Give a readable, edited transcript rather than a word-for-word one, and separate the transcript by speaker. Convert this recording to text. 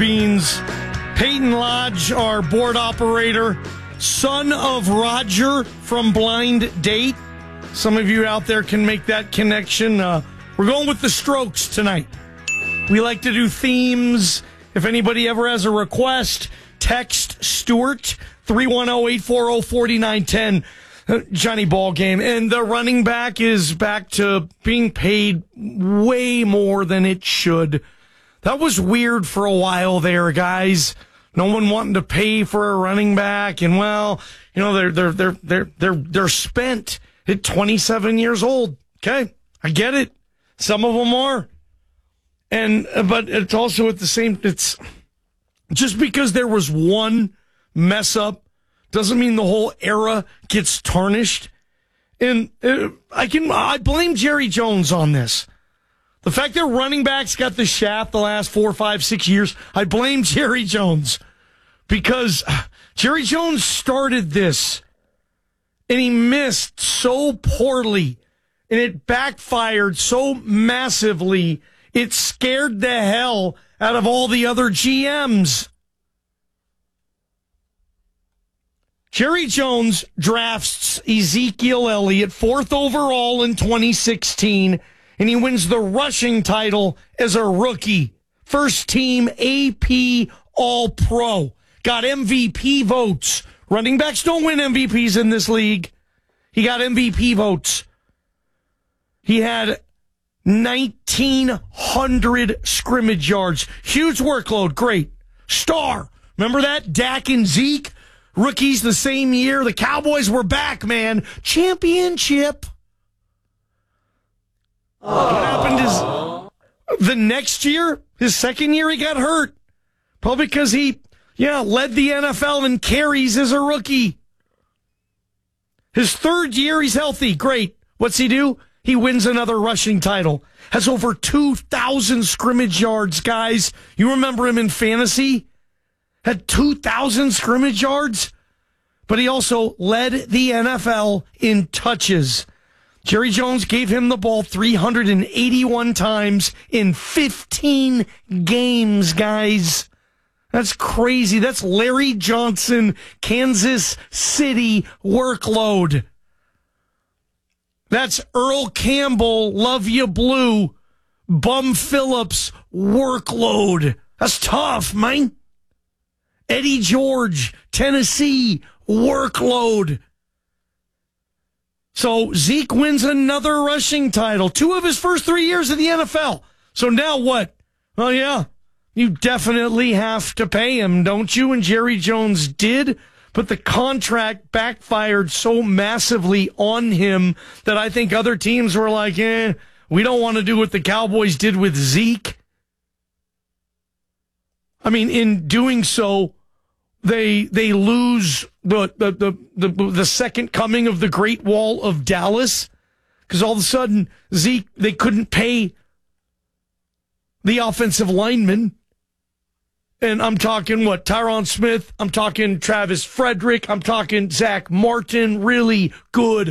Speaker 1: Beans. Peyton Lodge, our board operator, son of Roger from Blind Date. Some of you out there can make that connection. We're going with the Strokes tonight. We like to do themes. If anybody ever has a request, text Stuart, 310-840-4910. Johnny Ballgame. And the running back is back to being paid way more than it should. That was weird for a while there, guys. No one wanting to pay for a running back, and well, you know, they're spent at 27 years old. Okay, I get it. Some of them are, but it's also at the same. It's just because there was one mess up doesn't mean the whole era gets tarnished. And I blame Jerry Jones on this. The fact that running backs got the shaft the last 4, 5, 6 years, I blame Jerry Jones. Because Jerry Jones started this, and he missed so poorly, and it backfired so massively, it scared the hell out of all the other GMs. Jerry Jones drafts Ezekiel Elliott 4th overall in 2016, and he wins the rushing title as a rookie. First team AP All-Pro. Got MVP votes. Running backs don't win MVPs in this league. He got MVP votes. He had 1,900 scrimmage yards. Huge workload. Great. Star. Remember that? Dak and Zeke? Rookies the same year. The Cowboys were back, man. Championship. What happened is the next year, his second year, he got hurt. Probably because he, led the NFL in carries as a rookie. His third year, he's healthy. Great. What's he do? He wins another rushing title. Has over 2,000 scrimmage yards, guys. You remember him in fantasy? Had 2,000 scrimmage yards. But he also led the NFL in touches. Jerry Jones gave him the ball 381 times in 15 games, guys. That's crazy. That's Larry Johnson, Kansas City workload. That's Earl Campbell, Love You Blue, Bum Phillips workload. That's tough, man. Eddie George, Tennessee workload. So Zeke wins another rushing title. 2 of his first 3 years in the NFL. So now what? Well, yeah, you definitely have to pay him, don't you? And Jerry Jones did. But the contract backfired so massively on him that I think other teams were like, we don't want to do what the Cowboys did with Zeke. I mean, in doing so, they lose the second coming of the Great Wall of Dallas, because all of a sudden Zeke, they couldn't pay the offensive lineman. And I'm talking Tyron Smith, I'm talking Travis Frederick, I'm talking Zach Martin, really good